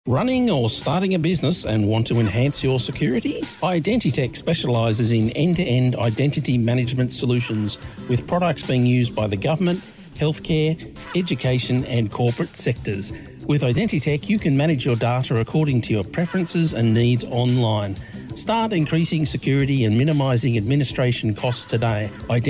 Running or starting a business and want to enhance your security? Identitech specialises in end-to-end identity management solutions with products being used by the government, healthcare, education and corporate sectors. With Identitech, you can manage your data according to your preferences and needs online. Start increasing security and minimising administration costs today.